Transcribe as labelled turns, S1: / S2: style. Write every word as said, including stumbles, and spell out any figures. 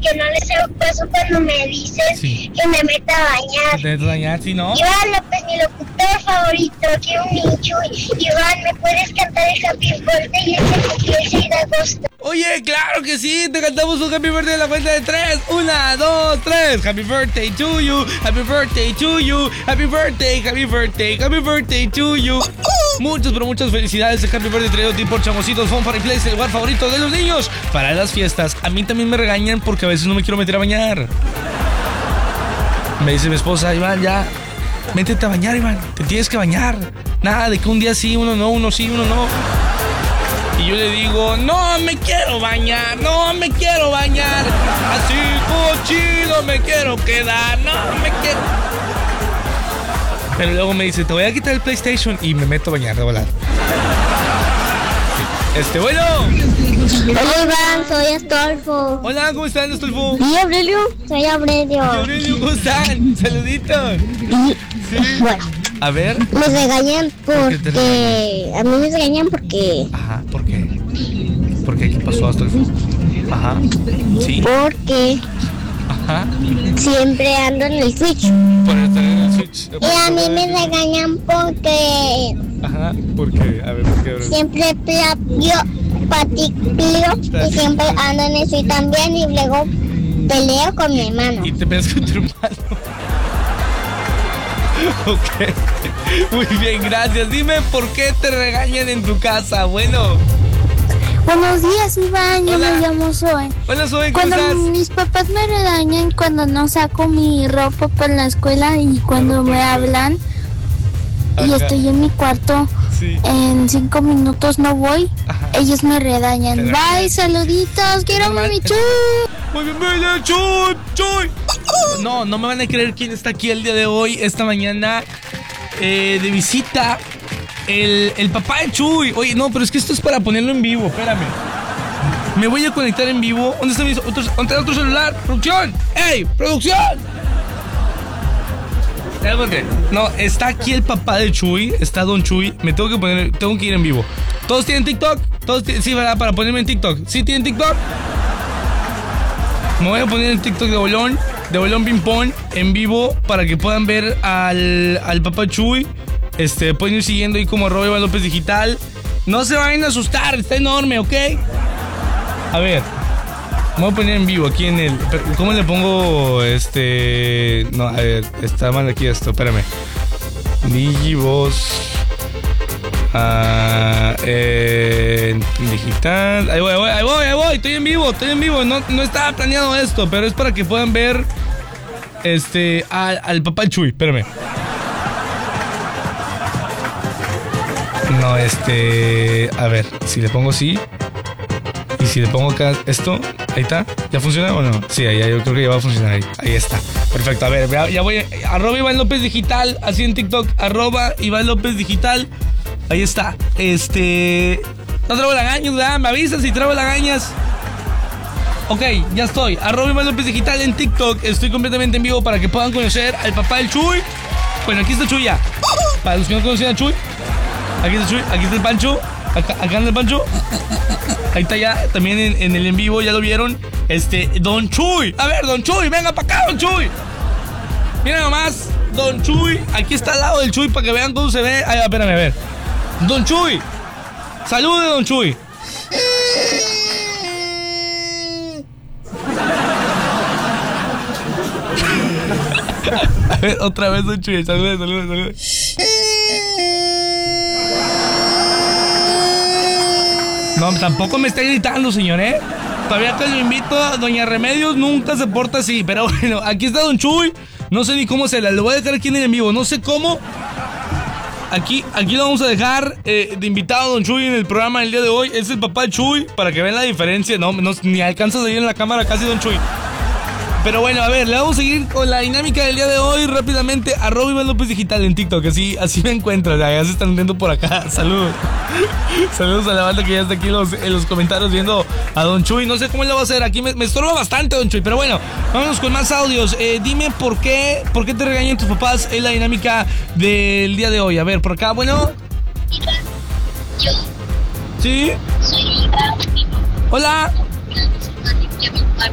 S1: que no les hago caso cuando me dices
S2: sí.
S1: que me meta a bañar.
S2: ¿Te metes a bañar, sí, no?
S1: Iván López, mi locutor favorito, quiero un nicho. Iván, ¿me puedes cantar el Happy Birthday y el que cumplió el seis de agosto?
S2: Oye, claro que sí, te cantamos un Happy Birthday en la cuenta de tres. Una, dos, tres. Happy Birthday to you, Happy Birthday to you, Happy Birthday, Happy Birthday, Happy Birthday to you. Muchas, pero muchas felicidades. El Happy Birthday traído a ti por Chamositos Fun Fun Place, el lugar favorito de los niños para las fiestas. A mí también me regañan porque a veces no me quiero meter a bañar. Me dice mi esposa, Iván, ya, métete a bañar, Iván, te tienes que bañar. Nada de que un día sí, uno no, uno sí, uno no. Y yo le digo, no me quiero bañar, no me quiero bañar. Así cochino me quiero quedar, no me quiero. Pero luego me dice, te voy a quitar el PlayStation y me meto a bañar de volar. Este, bueno.
S1: Hola Iván, soy Astolfo.
S2: Hola, ¿cómo están, Astolfo?
S1: ¿Y Aurelio? Soy Aurelio.
S2: Aurelio, ¿cómo están? Saluditos. Sí.
S1: Bueno.
S2: A ver.
S1: Me regañan porque...
S2: ¿Por qué
S1: A mí me regañan porque...
S2: Ajá, ¿por qué? ¿Por qué? ¿Qué pasó, Astolfo? Ajá, sí.
S1: Porque...
S2: Ajá.
S1: Siempre ando en el Switch.
S2: Por estar en el Switch.
S1: Y a mí me regañan porque...
S2: Ajá, ¿por qué? A ver, ¿por qué, Aurelio?
S1: Siempre plagio, paticlio y siempre ando en el Switch también y luego peleo con mi hermano.
S2: Y te peleas con tu hermano. Ok, muy bien, gracias. Dime por qué te regañan en tu casa. Bueno.
S3: Buenos días, Iván. Yo
S2: Hola.
S3: me llamo Zoe.
S2: Hola, Zoe, ¿cómo
S3: Cuando
S2: estás?
S3: mis papás me regañan cuando no saco mi ropa para la escuela y cuando me hablan y
S2: Ajá.
S3: estoy en mi cuarto,
S2: Sí.
S3: en cinco minutos no voy,
S2: Ajá.
S3: ellos me regañan.
S2: Te regañan.
S3: Bye, saluditos, quiero
S2: Normal.
S3: mi chu.
S2: Muy bien, muy bien, Chuy, Chuy. No, no me van a creer quién está aquí el día de hoy, esta mañana, eh, de visita. El, el papá de Chuy. Oye, no, pero es que esto es para ponerlo en vivo, espérame. Me voy a conectar en vivo. ¿Dónde está mi otro, ¿dónde está otro celular? ¡Producción! ¡Ey! ¡Producción! No, está aquí el papá de Chuy. Está Don Chuy. Me tengo que poner, tengo que ir en vivo. ¿Todos tienen TikTok? ¿Todos t- sí, ¿verdad? Para ponerme en TikTok. ¿Sí tienen TikTok? Me voy a poner en TikTok de Bolón, de Bolón Ping Pong, en vivo, para que puedan ver al, al papá Chuy. Este, pueden ir siguiendo ahí como arroba Iván López Digital. No se vayan a asustar, está enorme, ¿ok? A ver, me voy a poner en vivo aquí en el... ¿Cómo le pongo este...? No, a ver, está mal aquí esto, espérame. Digivoz... Ah, eh, digital. Ahí voy, ahí voy, ahí voy, ahí voy. Estoy en vivo, estoy en vivo. No, no estaba planeado esto, pero es para que puedan ver este al, al papá Chuy. Espérame. No, este. A ver, si le pongo sí. Y si le pongo acá esto, ahí está. ¿Ya funciona o no? Sí, ahí, yo creo que ya va a funcionar ahí. Ahí está. Perfecto, a ver, ya, ya voy. Arroba Iván López Digital, así en TikTok. Arroba Iván López Digital. Ahí está. Este. No traigo lagañas, ¿verdad? Me avisas si traigo lagañas. Ok, ya estoy. Arroba Iván López Digital en TikTok. Estoy completamente en vivo para que puedan conocer al papá del Chuy. Bueno, aquí está Chuy ya. Para los que no conocían a Chuy. Aquí está Chuy, aquí está el Pancho. Acá, acá anda el Pancho. Ahí está ya, también en, en el en vivo, ya lo vieron. Este, Don Chuy. A ver, Don Chuy, venga para acá, Don Chuy. Mira nomás, Don Chuy. Aquí está al lado del Chuy para que vean cómo se ve. Ay, espérame, a ver. Don Chuy. Salude, Don Chuy. A ver, otra vez, Don Chuy. Salude, salude, salude. No, tampoco me está gritando, señor, ¿eh? Todavía que lo invito a Doña Remedios, nunca se porta así. Pero bueno, aquí está Don Chuy. No sé ni cómo se la... Le voy a dejar aquí en el en vivo. No sé cómo. Aquí, aquí lo vamos a dejar eh, de invitado a Don Chuy en el programa del día de hoy. Es el papá de Chuy, para que vean la diferencia. No, no ni alcanzas de ir en la cámara casi, Don Chuy. Pero bueno, a ver, le vamos a seguir con la dinámica del día de hoy rápidamente. Arroba Iván López Digital en TikTok, así, así me encuentras. Ya, ya se están viendo por acá. Saludos. Saludos a la banda que ya está aquí en los, en los comentarios viendo a Don Chuy. No sé cómo le va a hacer. Aquí me, me estorba bastante, Don Chuy. Pero bueno, vámonos con más audios. Eh, dime por qué, por qué te regañan tus papás. Es la dinámica del día de hoy. A ver, por acá, bueno.
S1: Yo
S2: ¿Sí?
S1: soy Iván.
S2: Hola.